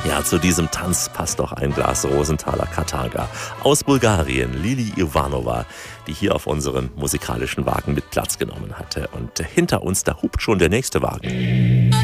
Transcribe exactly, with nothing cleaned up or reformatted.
Ja, zu diesem Tanz passt doch ein Glas Rosenthaler Katarga. Aus Bulgarien, Lili Ivanova, die hier auf unserem musikalischen Wagen mit Platz genommen hatte. Und hinter uns, da hupt schon der nächste Wagen.